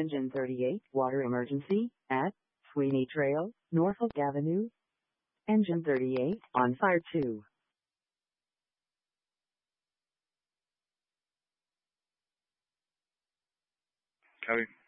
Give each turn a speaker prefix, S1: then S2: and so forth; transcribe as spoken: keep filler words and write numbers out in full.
S1: Engine thirty-eight, water emergency, at Sweeney Trail, Norfolk Avenue. Engine thirty-eight, on fire two.
S2: Copy.